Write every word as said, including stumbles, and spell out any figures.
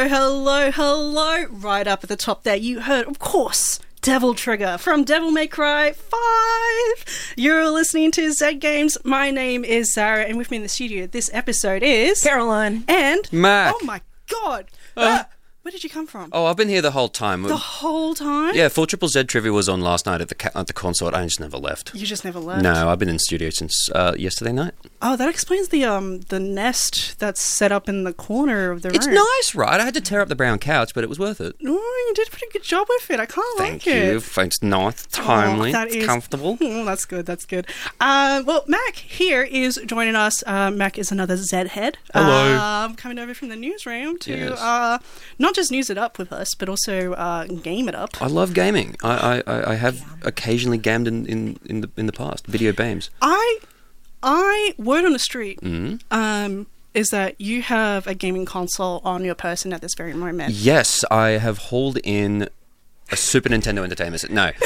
Hello, hello, hello. Right up at the top there, you heard, of course, Devil Trigger from Devil May Cry five. You're listening to Zed Games. My name is Zara, and with me in the studio this episode is... Caroline. And... Mac. Oh my god. Uh, uh, where did you come from? Oh, I've been here the whole time. The whole time? Yeah, Full Triple Z Trivia was on last night at the ca- at the consort. I just never left. You just never left? No, I've been in studio since uh, yesterday night. Oh, that explains the um the nest that's set up in the corner of the room. It's nice, right? I had to tear up the brown couch, but it was worth it. Oh, you did a pretty good job with it. I can't Thank like you. it. Thanks, nice, timely, Oh, that it's is- comfortable. Oh, that's good, that's good. Uh, well, Mac here is joining us. Uh, Mac is another Zed head. Hello. Um, coming over from the newsroom to Yes. uh, not just news it up with us, but also uh, game it up. I love gaming. I I, I have occasionally gamed in, in, in the in the past. Video games. I, I, word on the street, Mm. um, is that you have a gaming console on your person at this very moment. Yes, I have hauled in a Super Nintendo Entertainment System. No.